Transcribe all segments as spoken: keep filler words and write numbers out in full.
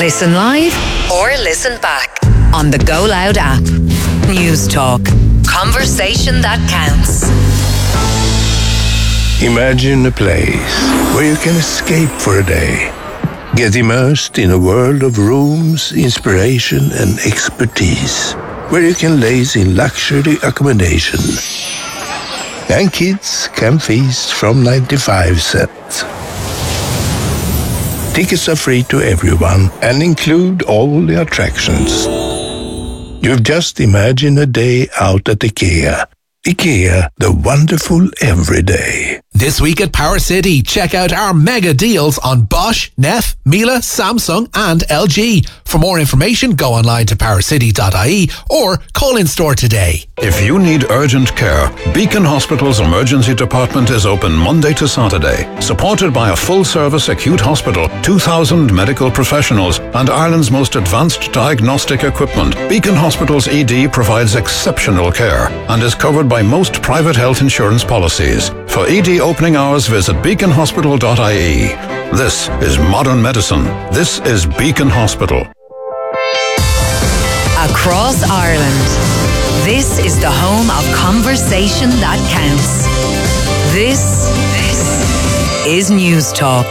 Listen live or listen back on the Go Loud app. News Talk. Conversation that counts. Imagine a place where you can escape for a day. Get immersed in a world of rooms, inspiration and expertise. Where you can laze in luxury accommodation. And kids can feast from ninety-five cents. Tickets are free to everyone and include all the attractions. You've just imagined a day out at IKEA. IKEA, the wonderful everyday. This week at Power City, check out our mega deals on Bosch, Neff, Miele, Samsung and L G. For more information, go online to power city dot I E or call in store today. If you need urgent care, Beacon Hospital's emergency department is open Monday to Saturday. Supported by a full-service acute hospital, two thousand medical professionals and Ireland's most advanced diagnostic equipment, Beacon Hospital's E D provides exceptional care and is covered by most private health insurance policies. For E D opening hours, visit beacon hospital dot I E. This is modern medicine. This is Beacon Hospital. Across Ireland, this is the home of conversation that counts. This, this is News Talk.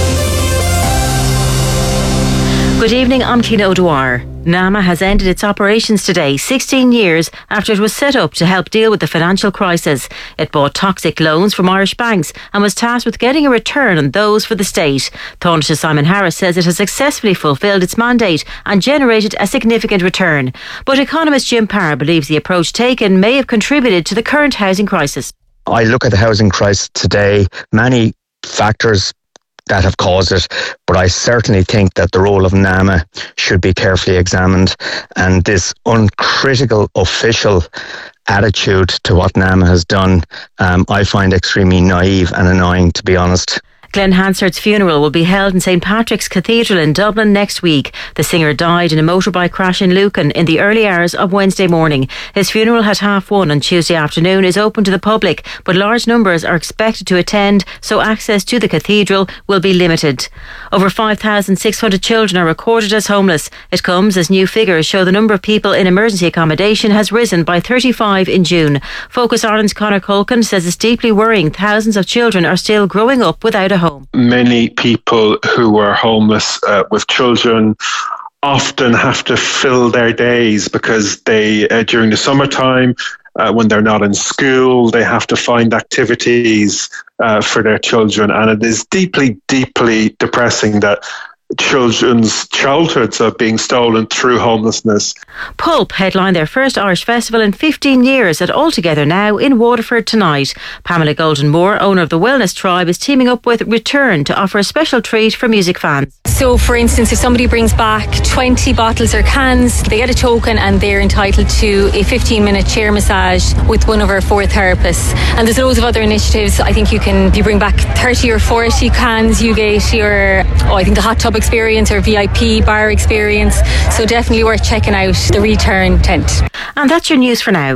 Good evening, I'm Tina O'Dwyer. NAMA has ended its operations today, sixteen years after it was set up to help deal with the financial crisis. It bought toxic loans from Irish banks and was tasked with getting a return on those for the state. Taoiseach Simon Harris says it has successfully fulfilled its mandate and generated a significant return. But economist Jim Parr believes the approach taken may have contributed to the current housing crisis. I look at the housing crisis today, many factors that have caused it, but I certainly think that the role of NAMA should be carefully examined, and this uncritical official attitude to what NAMA has done, um, I find extremely naive and annoying, to be honest. Glenn Hansard's funeral will be held in Saint Patrick's Cathedral in Dublin next week. The singer died in a motorbike crash in Lucan in the early hours of Wednesday morning. His funeral at half one on Tuesday afternoon is open to the public, but large numbers are expected to attend, so access to the cathedral will be limited. Over five thousand six hundred children are recorded as homeless. It comes as new figures show the number of people in emergency accommodation has risen by thirty-five in June. Focus Ireland's Conor Culkin says it's deeply worrying thousands of children are still growing up without a home. Many people who are homeless uh, with children often have to fill their days because they, uh, during the summertime, uh, when they're not in school, they have to find activities uh, for their children. And it is deeply, deeply depressing that children's childhoods are being stolen through homelessness. Pulp headlined their first Irish festival in fifteen years at Altogether Now in Waterford tonight. Pamela Golden Moore, owner of the Wellness Tribe, is teaming up with Return to offer a special treat for music fans. So for instance, if somebody brings back twenty bottles or cans, they get a token and they're entitled to a fifteen minute chair massage with one of our four therapists. And there's loads of other initiatives. I think you can, if you bring back thirty or forty cans, you get your, oh, I think the hot tub experience or V I P bar experience. So definitely worth checking out the Return tent. And that's your news for now.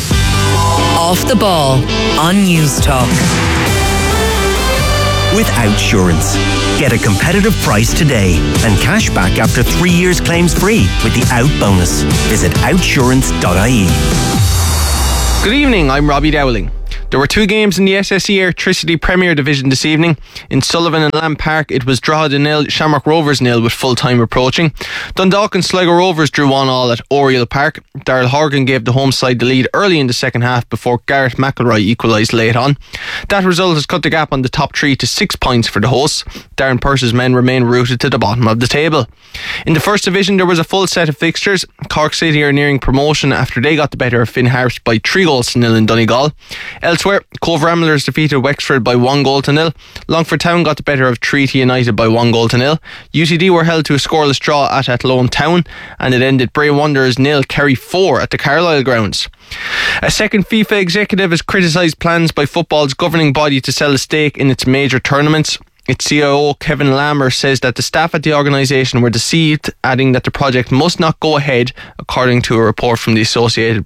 Off the ball on News Talk. With Outsurance. Get a competitive price today and cash back after three years claims free with the Out bonus. Visit outsurance dot I E. Good evening, I'm Robbie Dowling. There were two games in the S S E Electricity Premier Division this evening. In Sullivan and Lamb Park, it was Drogheda nil, Shamrock Rovers nil with full time approaching. Dundalk and Sligo Rovers drew one all at Oriel Park. Darrell Horgan gave the home side the lead early in the second half before Garrett McElroy equalised late on. That result has cut the gap on the top three to six points for the hosts. Darren Purse's men remain rooted to the bottom of the table. In the First Division, there was a full set of fixtures. Cork City are nearing promotion after they got the better of Finn Harps by three goals to nil in Donegal. Elsewhere, Cove Ramblers defeated Wexford by one goal to nil. Longford Town got the better of Treaty United by one goal to nil. U C D were held to a scoreless draw at Athlone Town, and it ended Bray Wanderers nil, Kerry four at the Carlisle grounds. A second FIFA executive has criticised plans by football's governing body to sell a stake in its major tournaments. Its C I O Kevin Lammer says that the staff at the organisation were deceived, adding that the project must not go ahead, according to a report from the Associated Press.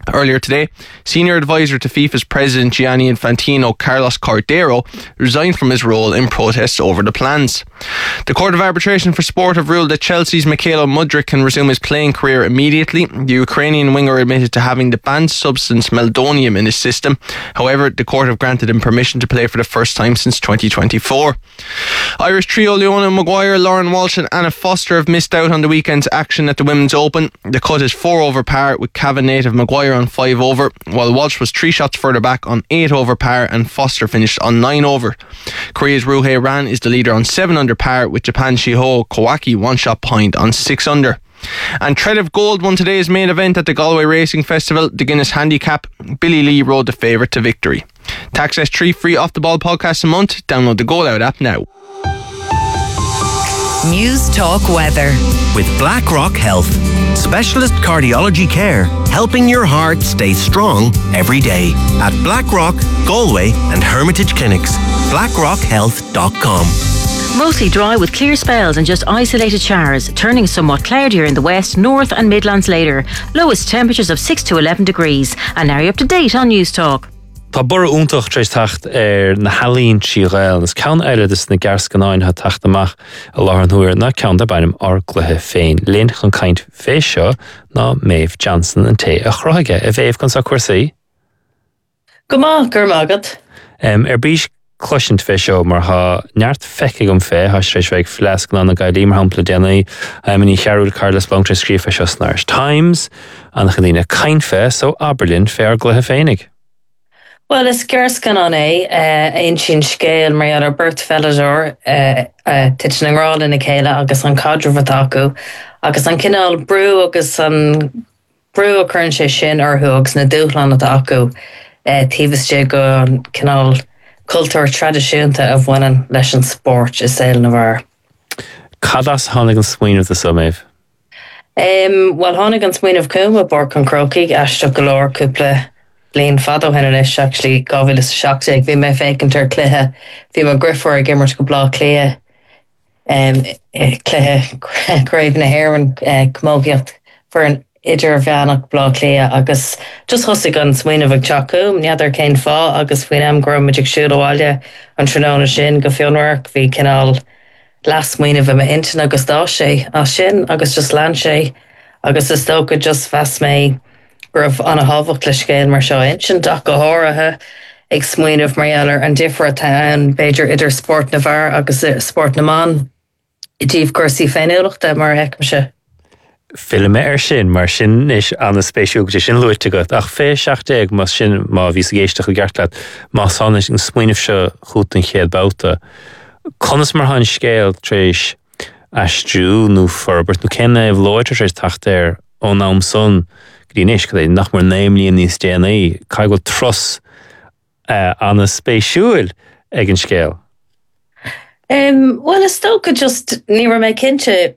Earlier today, senior advisor to FIFA's president Gianni Infantino, Carlos Cordero, resigned from his role in protest over the plans. The Court of Arbitration for Sport have ruled that Chelsea's Mikhailo Mudryk can resume his playing career immediately. The Ukrainian winger admitted to having the banned substance meldonium in his system. However, the court have granted him permission to play for the first time since twenty twenty-four. Irish trio Leona Maguire, Lauren Walsh and Anna Foster have missed out on the weekend's action at the Women's Open. The cut is four over par with Cavan native Maguire on five over, while Walsh was three shots further back on eight over par and Foster finished on nine over. Korea's Ruhei Ran is the leader on seven under par with Japan's Shiho Kawaki one shot behind on six under. And Tredev Gold won today's main event at the Galway Racing Festival, the Guinness Handicap. Billy Lee rode the favourite to victory. Tax S three free off the ball podcast a month. Download the Goal Out app now. News Talk Weather with BlackRock Health. Specialist cardiology care, helping your heart stay strong every day. At BlackRock, Galway and Hermitage Clinics. blackrock health dot com. Mostly dry with clear spells and just isolated showers, turning somewhat cloudier in the west, north and Midlands later. Lowest temperatures of six to eleven degrees. And now you're up to date on News Talk. Tá bora úntach treis tacht ar na halín sí gael, nas cawn eile is na gersganáin ha tacht amach a láran hwyr na cawn da bainim orglathe féin. Lén chun caint fé seo na Maeve Johnson an te a chroige. A bhéh gan sa cuasaí? Goma, gur magad. Um, er bís cloisint fé seo mar ha neart feice gom fé ha streis veig flesk na na gaidí mar hampla dénaí um, in i chearúil Carlos Blanc scríf fé seo Irish Times an chadína caint fé so Aberlin fé orglathe féinig. Well, is gerscan an é ein sin scéil mar ar Bert Fellador tit an ngrál in a chéile agus an cadre bhatacu agus an cinál brú agus an brú a chun sé sin orthú agus na dúchlan atacu tíbhaiste go an cinál cultúr tradiisiúnta a bhhainean leis an sport is saoil na bhar. Cadas tháinig an smaoinemh the summh? Um, well, tháinig an smaoinemh cúma bor an crocaigh aisteach go leor cúpla Blaine fado hen is actually gavil is shocked ag vi me feiken ter cléthe vi me griffor a gimmert go blá clé um cléthe grave na hair an cmógiacht for an idir bheannach blá clé agus just hosig an swin of a chacu neadidir céin fá agus fin am gro magic siúlháile an tróna sin go fionwork vi canal las swin of me intin agus dá sé a sin agus just land sé agus is stoca just fast me gribh an a hábhacht le scéil mar seo intin dach go háirithe ag smaoinemh marhealar an difra an beidir idir sport na bhar agus sport na man i dtíobh cuasaí féinúireachta mar heicm se. Filme ar sin mar sin is an na spéisiúg sin luite go ach fé seachtaigh mar sin má bhí sa géisteach go gceartlaat má sánis an smaoinemh se chuút an chéad báta. Conas mar han scéil tréis astrú nó forbert nó cenne bh loitir tréis tacht ar ón am son Grínis go é nach mar néimlíon níos déanaí cai go tros uh, an na spéisiúil ag an scéil. Um, well, is stoca just ní ra mé cinnte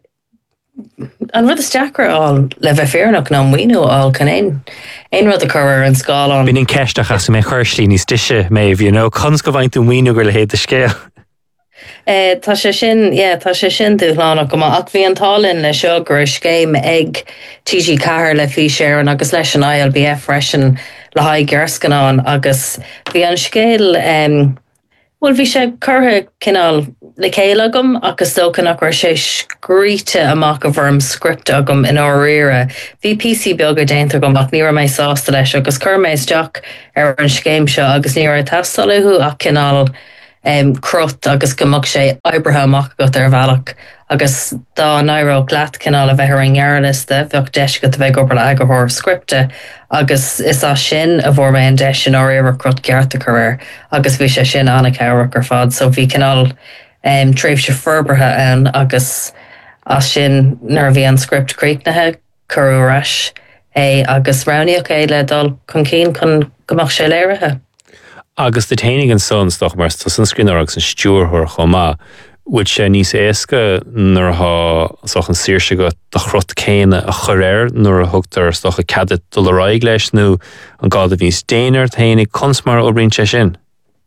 an rud is deacra á le bheith fearnach ná muoinú á can éon éon rud a chur an scáil an. Bhín in ceisteach as mé chuirslí níos duise mé bhí nó cons go bhaint tú muoinú gur le héad a scéil. Uh, tá sé sin, yeah, tá sé sin dúchláánach go ach bhí an tálinn le seo gur scéim ag T G Cahir le fí séan agus leis an I L B F freisin le haid gerscanán agus bhí an scéil um, well bhí sé curtha cinál le céile agam agus dócanach gur sé scríte amach a bharm script agam in áíire. Bhí P C beag a déanta agam ach níor méid sásta leis agus chur méid Jack ar an scéim seo agus níor a tastalú ach cinál Um, crut agus gomach sé Abraham ach go ar bhealach agus dá nairo glat cinál a bheith an gghearliste bheoh deis go bheith go le agahor scripte agus is a sin a bhór mé an deis sin áíar crut gearta chuir agus bhí sé sin anna ceach ar fad so bhí cinál um, tréimh se ferberthe an agus as sin nar bhí an script críicnathe chuúrais é agus raníoch é le dul chun cín chun gomach sé léirithe. Agus de tainig an sons doch mar tá san scrín agus an stúrthir chomá, bhuiid sé níos éasca nar há soch an síirse go do chrot céine a choréir nuair a thugtar soch a cadit do le raig leis nó an gád a bhís déanaar tainig consmar ó brín sé sin.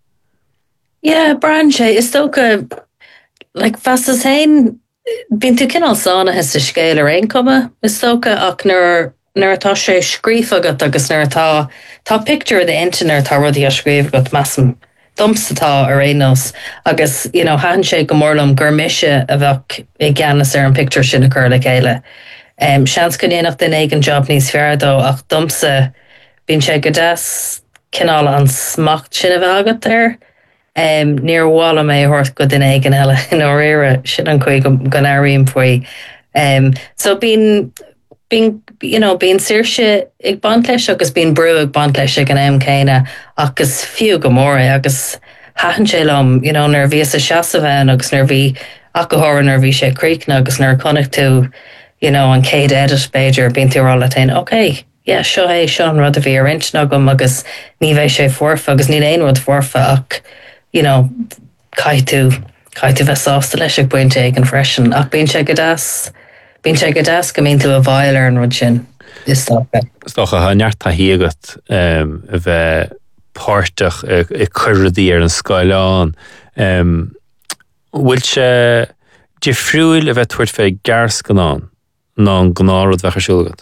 Yeah, brand sé is tóca like fast as hain bín tú cinál sána hes a scéil ar ein cuma is tóca ach nuair nuair atá sé scríomh agat agus nuair atá tá picture de internet tá rudí a scríomh agat massam dumpstatá ar rénos agus you know, han sé go mórlam gur mise a bheith i gceannas ar an picture sin a chur le chéile. Um, Seans go déanaach den éigen job níos feardó ach dumpsa bín sé go deas cinál an smacht sin a bheith agat ar. Um, Níor bhála mé hort go den éigen eile in áréire sin an chuig go náiríim faoi. Um, so bín bín you know, bín saoirse ag bant leis agus bín brú ag bant leis ag an am céine agus fiú go mór agus hahan sé lom, you know, nar bhí sa seasa bhein agus nar bhí ach go háir nar bhí sé críicna agus nar connic tú, you know, an céad edit Beiidir bín tú rála tain, ok, yeah, seo é seo an rud a bhí ar intna gom agus ní bheith sé forfa agus ní éon rud forfa ach, you know, cai tú cai tú bheith sásta leis ag buinte ag an freisin ach bín sé go das bín sé go das go mín tú a bhail ar an rud sin is stácha. Stácha ha neart tá híagat um, a bheith páirteach i chuirdí ar an Scoileán. Um, Bhfuil sé de friúil a bheith tuairt fé gears ganán ná an gnáród bheith siúlagad?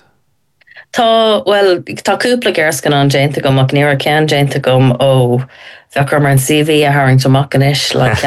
Tá, well, tá cúpla gears ganán déanta gom ach níor cean déanta gom ó bheachar mar an C V a haring amach an isis like,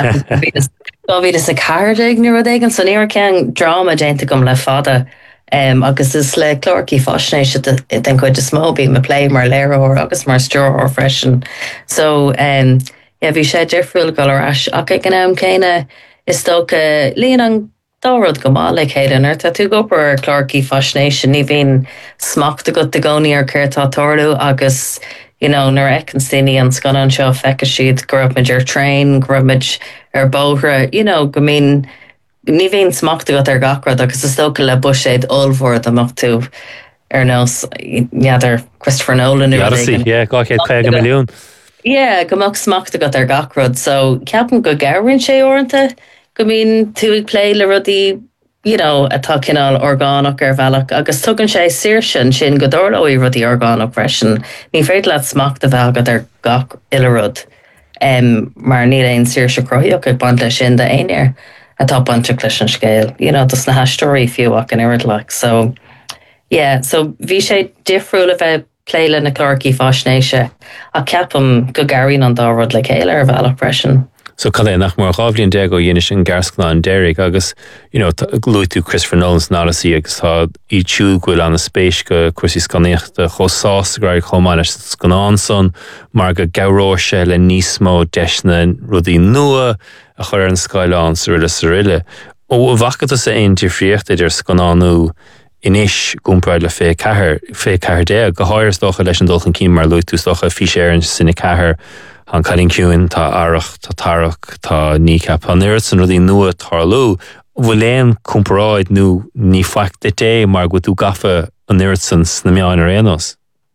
Tá bhí is a cardig ní rud éigen so níor cean drama déanta gom le fada um, agus is le clóircí fásnééis den chuid de smó bí me play mar léireóir agus mar strór ó freisin. So um, yeah, bhí sé difriúil go leis ach ag an am céine is tócha líon an dárad go má le chéile ar tá tú gopur clóircí fásnééis ní bhíon smacht a go de gcóí ar chuirtá toirú agus you know, nar ecn stíine an scan an seo fecha siad grubmid ar train, grubmid ar bóthra, you know, go mín ní bhíon smacht a go ar gacrad agus is tócha le buséid olmhór amach tú ar nós neadidir Christopher Nolan. Yeah, yeah, gá chéad chuig milliún. Yeah, gomach smacht a go ar gacrad, so ceapan go gabhrann sé orintanta, go mín tú ag play le rudí, you know, atá cinál orgánach ar bhealach, agus tugann sé saoirsin sin go dórlóí rudí orgánach freisin. Ní féad leat smacht a bhealach ar gach ilerud. Um, mar ní éon saoirse croíoch ag bant le sin de aonéir atá bante leis an scéil. You know, dus na hastóí fiúach an irid leach. So, yeah, so bhí sé difriúil a bheith pléile na clóircí fásnéise a ceapam go garín an dárod le chéile ar bhealach freisin. So cad é nach mar gábhlíonn de go dhéine sin gearscnáin déirigh agus you know, glúid tú Christopher Nolan's nálasí agus tá í túúil gohfuil an na spéis go cuasí scanéocht a chosásta gur chomáin leis scanán son mar go gabhróise le níos mó deisna rudí nua a chur an Scoileán sa riile sa riile. Ó bhachad is aon difríocht idir scanánú inis gúmpráid le fé cethir fé cethir dé go háir stocha leis an dulchan cím mar luú tú stocha fí sé an sinna cethir an cailín ciúin tá arach, tá tarach, tá nícap. An irid san rudí nua tarlú, bhfuil éon cúmparáid nó ní faict de dé mar go tú gafa an irid san na meáin ar éanos.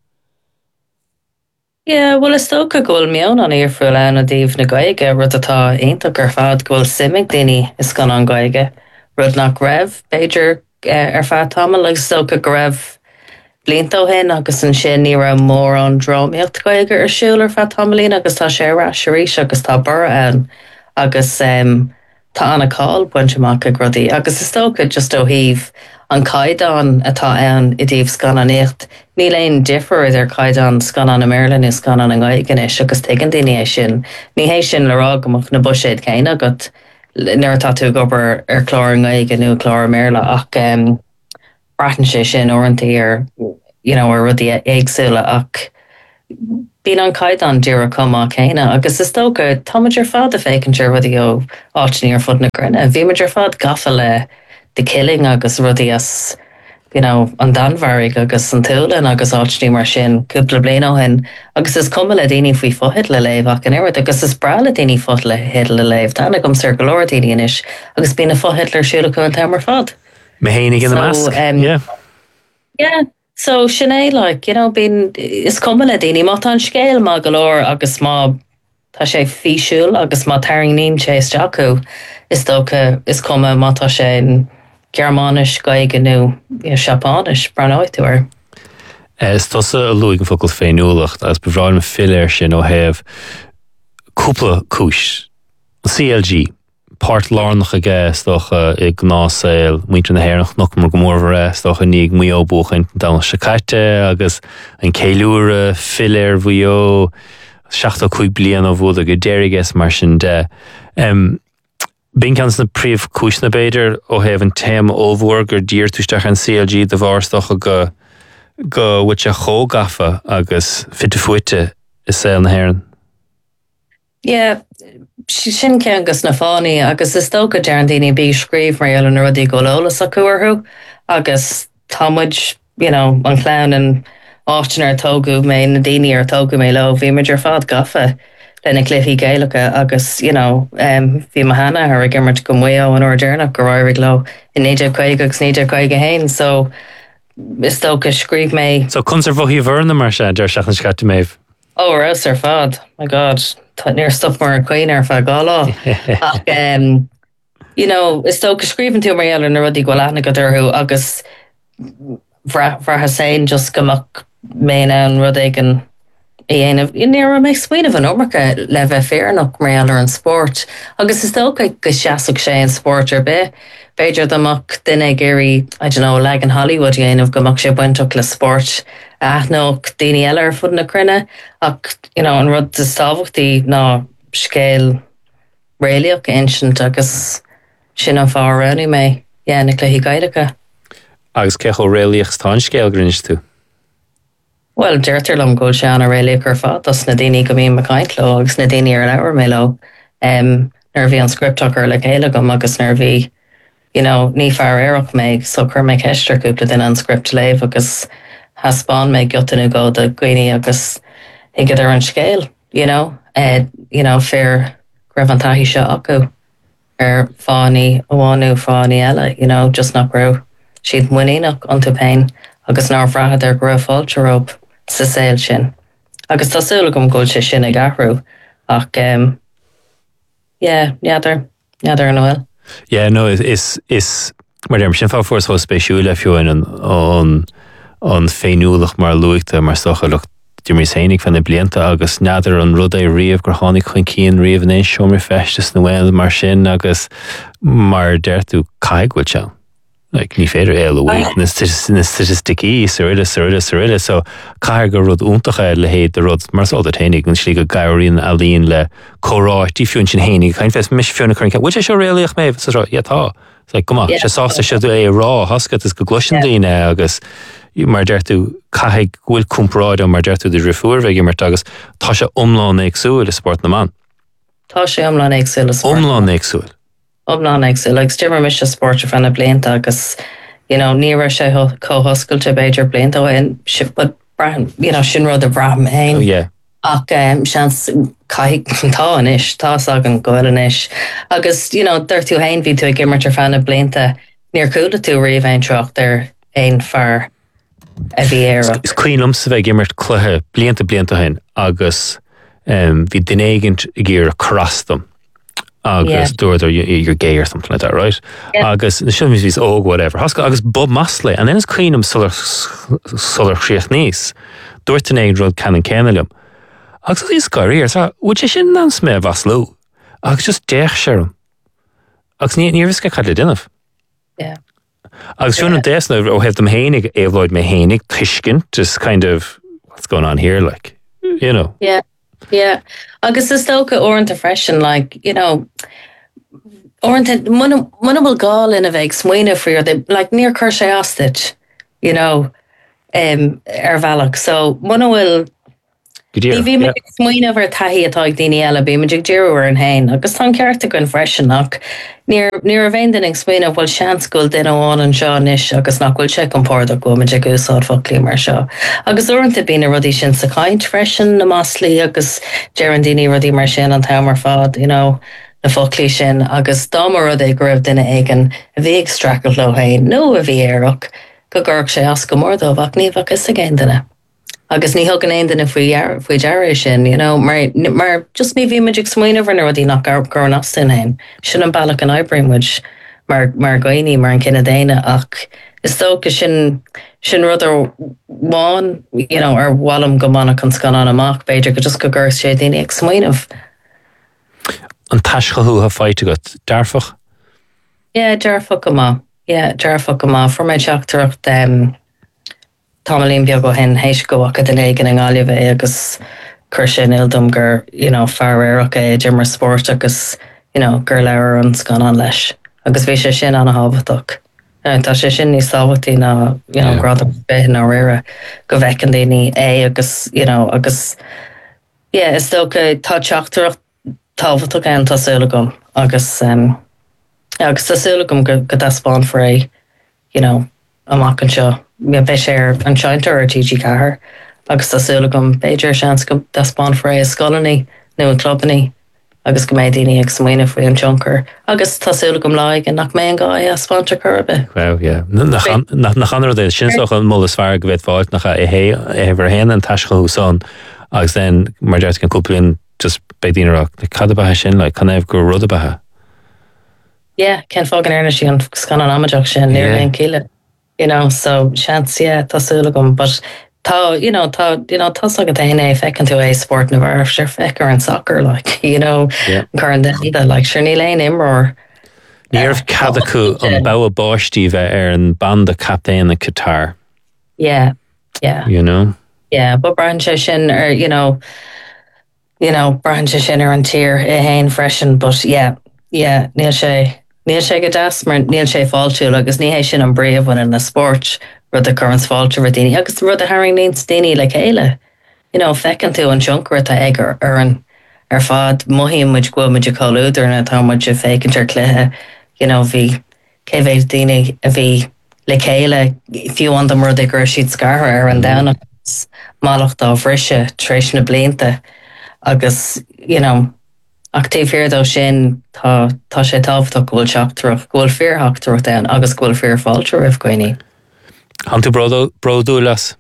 Yeah, well, is tócha gohfuil meán an éarfúil an a díomh na gaige rud atá aonta gur fad gohfuil simig daoine is gan an gaige. Rud nach raibh, Beiidir uh, ar fad tamil agus tócha go raibh blianta hen agus an sin ní ra mór an drámíocht gaige ar siúil ar fad tamilín agus tá sé rá siríis agus tá bur an agus um, tá anna cáil buinte amach a grudí agus is tócha just ó híomh an caidan atá an i dtíobh scan an écht. Ní léon difer idir caidan scan an Maryland is scan an an gaigen is agus tegan daine sin. Ní hééis sin le rá gomach na buséid céine agat nuair tá tú gobar ar chlár an gaigen nó chlár Maryla ach um, bratan sé sin orintí ar you know, ar rudí éagsúla ach bín an caidan dúra comá céine agus is tócha táidir fad a fécinir rudí ó áitní ar fud na grinne. Bhí maidir fad gafa le the killing agus rudí as you know, an danmharig agus an túlan agus áitní mar sin cúpla bliana ó hen agus is cuma le daoine faoi fothead le léibh ach an irid agus is bra le daoine fot le head le léibh dána gom ar golóir daoine inis agus bína fothead le siúla chu an tamar fad. Me hénig in the mask. Um, yeah. Yeah. So sinné like, you know, bín is cuma le daoine má tá an scéil má golóir agus má tá sé físiúil agus má taring nín sé isteachú is tócha is cuma má tá sé Germánis gaige nó Seapánis branáidúir. Is tosa a luig an focail féinúlacht as bhráil me filéir sin ó hebh cúpla cúis. C L G, Part lánach a gas doch i gnásil muinte na héirnach noch mar gomórhar doch a níg mí óbúchaint da se caite agus an céúre filir bhuió seachta chuig blian ó bhd a go déiriges mar sin de. Um, Bín cans na príomh cúisna beidir ó heh an téim ómhór gur dír túisteach an C L G de bhharstoch a go go bhuiite chógafa agus fitte fuite is sé na héireann. Yeah, sin cean agus na fánaí agus is tócha dearan daoine bí scríomh mar eile na rudí go leolalas a cuairthú agus támuid, you know, an clown an áitin ar tógu mé na daoine ar tógu mé le bhí muidir fad gafa lena cluichí Gaeilgeacha agus, you know, um, bhí ma hana ar a gimmert go muo an ordearnach go roirig lo in néidir chuig agus néidir chuig a hain, so is tócha scríomh mé. So chun ar bhí bhharna mar se deir seach an scate méh. Oh, ras ar fad, my God, tá níor stuff mar an cuoine ar fad gá lá. Ach, um, you know, is tócha scríomhann tú mar eile na rudí go leithna go dúrthú agus bhreatha séin just gomach mé an rud ag an Ianamh, níor mé smaoinmh an ormacha le bheith fearnach mar eile an sport. Agus is tócha go seaasach sé an sport ar be. Beidir amach duine géirí, I don't know, le an Hollywood Ianamh gomach sé buintach le sport. Aithneach daoine eile ar fud na crunne ach, you know, an rud de stábhachtaí ná scéal réalaach ancient agus sin an fár ranú mé, yeah, na cluichí Gaeilgeacha. Agus ceach ó réalaíoch tá scéal grinne tú? Well, deirtar lom go se an a réalaíoch ar fad, as na daoine go míon macaint lo agus na daoine ar leabhar mé lo. Um, nar bhí an scriptach ar le Gaeilgeam agus nar bhí, you know, ní fear éireach mé, so chur mé ceistir cúpla den an script léamh agus haspáin mé giotanú go de gcuoine agus ige ar an scéal, you know, uh, you know, fear raibh an taithí seo acu ar fánaí amháinú fánaí eile, you know, just nach raibh siad muíach an tú pein agus ná bhreathad ar go raibh fáilte rob sa saoil sin. Agus tásúla gom gúil sé sin ag ahrú ach, um, yeah, neadar, neadar an bhfuil. Yeah, no, is is mar dem sin fá fós fá spéisiúla fiúin an an an féinúlach mar luigta mar sochalucht dúir mí sénig fan na blianta agus neadar an rud é riamh gur tháinig chuin cían riamh in éis seomir festas na bhfuil mar sin agus mar deirtú caighfuil se. Like, ní féidir éil uí, na statisticí suiride, suiride, suiride, so caiir go rud úntacha le héad de rud mar solda ténig, an slí go gairín a líon le choráití fiún sin hénig, chain fes mis fiúna chuin, which is your réalaíoch méh, sa rá, yeah, tá. It's like, come on, sé sásta sé é rá, hascat is go gluisin daoine agus mar deirtú caiig bhfuil cúmparáid mar deirtú de rifuúr bheith mar agus tá sé omláin éagsúil le sport na man. Tá sé omláin éagsúil le sport. Omláin éagsúil. Omláin éagsúil, like stimmer mis a sport ar fanna blianta agus, you know, níor sé cóhoscailte beidir blianta and si, but you know, sin rud a bhrám hain. Oh, yeah. Ach, um, seans caiig tá inis, tá sagan gohfuil inis. Agus, you know, dir tú hain bhí tú ag gimmert ar fanna blianta, níor cúla tú riomh ein trocht ar ein far a bhí éire. Is cuinom sa bheith gimmert cluthe blianta blianta hain agus um, bhí dunéigint i gcéir a crastam agus yeah. Dúir you're gay or something like that, right? Yeah. Agus na sin vís oh whatever. Hasca agus Bob Mosley and then is cuinom sular sular chríoch níos. Dúir dunéigint rud canan cénalium. Agus is scaríir, sa would you sin an smé vaslú. Agus just deich serum. Agus ní ní visca cadle dinah. Yeah. Agus fiúna déasna ó hef them hénig éhlóid me hénig tuiscin, just kind of what's going on here, like, you know. Yeah, yeah. Agus is tócha orintha freisin, like, you know, orintha muna bhfuil gáil ina bheith smaoine faoir, like, níor chuir sé astit, you know, um, ar bhealach. So, muna bhfuil Ní bhí me smaoine bhar taithí atá ag daoine eile, bí me ag dearú an hain, agus tá cearta gon freisin ach níor a bhéin den ag smaoine bhfuil seans gúil duine amháin an seo níos agus nach bhfuil sé compórda go me ag úsáid foclí mar seo. Agus uaireanta bína rudí sin sa caint freisin na Mosley agus dearan daoine rudí mar sin an tamar fad, you know, na foclí sin agus dámar rud ag raibh duine éigen a bhí ag stracail le hain, nó a bhí éireach go gurg sé as go mórdómh ach ní bhach is a géin duine. Agus ní hogan aon duna faoi dearéis sin, you know, mar, mar just ní bhí magic smaoine bhar na rudí nach gur an astin hain. Sin an bailach an Ibrimwood mar mar gaoine mar an cinna déine ach is tócha sin sin rud ar bháin, you know, ar bhlam go manach an scan an amach beidir go just go gur sé daoine ag smaoineh. an taischaú ha feite go darfach? Yeah, darfach go má. Yeah, darfach go má. For my teachtacht, um, Támalín beag go hen héis go acha den éigen an gáileh agus chuir sin ildum gur, you know, fearéireach é Jimmer sport agus, you know, gur leir an scan an leis. Agus bhí sé sin an a hábhaach. Tá sé sin níos sábhachtí na, you know, grad beth na rire go bhecin daoine é agus, you know, agus, yeah, is sto go tá teachtaach tábhaach an tásúla gom agus, um, agus tásúla gom go go daspáin for é, you know, amach an seo. Mi bheith sé an seintar ar T G Cahar agus tásúla gom Beiidir seans go daspáin for é a scolaní nó an clubbaní agus go méid daoine ag smaoine faoi an tioncar agus tásúla gom láig an nach mé an gáid a spáintear curbe. Wow, yeah. Nach anra é sin soch an mollas fear go bheith fáilt nach é hé é bhar héan an taischaú son agus then mar deart can cúplaíonn just beidíineach le cad a bathe sin le can éibh go rud a bathe. Yeah, cén fágan airna sí an scan an amadeach sin níor leon cíile. You know, so chance, yeah, tásúla gom, but tá, you know, tá, you know, tá sagad é é fecin tú é sport na bhar sure fecar an soccer, like, you know, chuan de, like, sure ní léon imreoir. Níorh cad acu an bá a báistí bheith ar an banda captain na Qatar. Yeah, yeah. You know? Yeah, but Brian sin, or, you know, you know, Brian sin ar an tír i hain freisin, but yeah, yeah, níl sé, níl sé go das, mar níl sé fáiltú, agus ní hééis sin an bríomhhain in na sport rud a currans fáiltú ra daoine, agus rud a haring níos daoine le chéile. You know, fecin tú an tioncar a ag ar an ar fad mohíim muid go muid choúidir na tá muid fécinn ar chluthe, you know, bhí céhhéh daoine a bhí le chéile fiú an am rud ag gur siad scartha ar an dana málacht á bhrise tréis na blianta agus, you know, ach tí feardó sin tá tá sé tábhachtach go bhfuil seachtarach, go bhfuil fearthachtarach den agus go bhfuil fear fáilte roimh gooine. Han tú brodú las?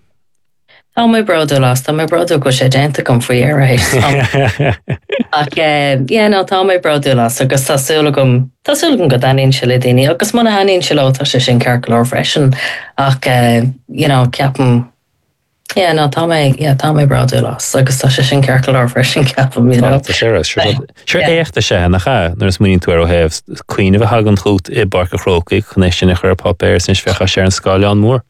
Tá mé brodú las, tá mé brodú go sé dénta gom faoi ar éis. Ach, yeah, no, tá mé brodú las, agus tásúla gom, tásúla gom go daíonn se le daoine, agus mana haíonn se le tá sé sin cearcail freisin, ach, you know, ceapan, yeah, no, tá mé, yeah, tá mé brodú las, agus tá sé sin cearcail freisin ceapan, you know. Tá sé, sure éachta sé nach cha, nuair is muoín tú ar ó heh, cuioine bheith hagan chút i barca chrócaigh, chunéis sin a chur papéir sin fecha sé an scáile an mór.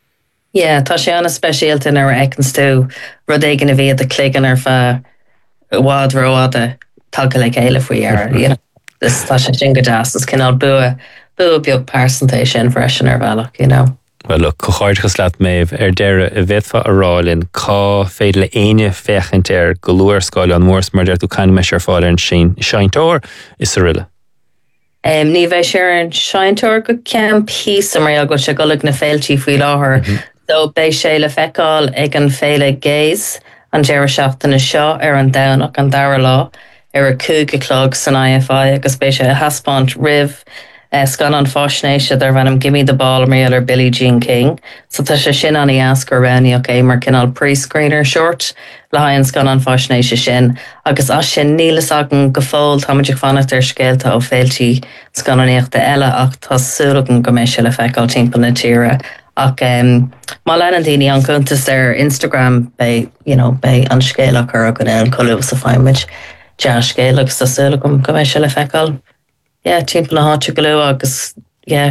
Yeah, tá sé anna speisialta ar eicans tú rud éigen a bhíad a cligan ar fa bhád roáda talca le chéile faoi ar, you know. Tá sé sin go deas, is cinál bua, bua beag percentage sin freisin ar bhealach, you know. Well, look, cochairchas leat méh ar deire a bheitfa a rálinn cá féad le aine fechint ar go luair scáile an mórs mar deir tú cain meis ar fáil ar an sin seintóir is a riile. Um, ní bheith sé ar an seintóir go ceam pís a mar go se golag na féiltí faoi láthair. So bei sé le feicáil ag an féile géis an deire seachtain na seo ar an danach an dara lá ar a cúga clog san I F I agus bei sé a haspáint rih Uh, scan an fásnéise ar bhanam Gimme the Ball méall ar Billie Jean King. So tá sé sin an í ascar ranní ok, mar cinál pre-screener short le hain scan an fásnéise sin. Agus as sin nílas agan go fóil tá muidir fannacht ar scéalta ó féiltí scan an éachta eile ach tá súlagan go méisi le feiceáil timp na tíre. Ach um, má lean daoine an cuntas ar Instagram bei, you know, bei an scéalach ar agan an choú sa fáimid de scéal agus tá súlagan go méisi le feiceáil. Yeah, timp le háte go leú agus, yeah.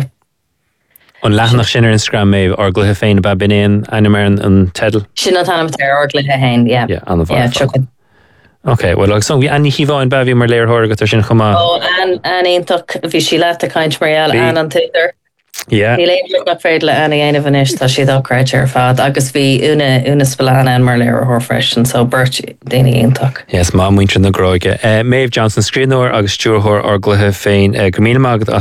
An leathnach sin ar Instagram méh orglathe féin ba binéon aine mar an tedal? Sin an tanam ar orglathe hain, yeah. Yeah, an the yeah, true. Okay, well, like, so bhí Annie híháin ba bhí mar léir thóragat ar sin chumá? Oh, an, an éintach bhí sí leat a caint marial an an Twitter. Yeah. Ní léir nach féid le Annie aine bhanis tá siad á creid ar fad, agus bhí una, una spillán an mar léir a freisin, so burt daoine éintach. Yes, má muintre na gróige. Uh, Maeve Johnson scríbhneoir agus stúrthóir orglathe féin uh, go míle mágad as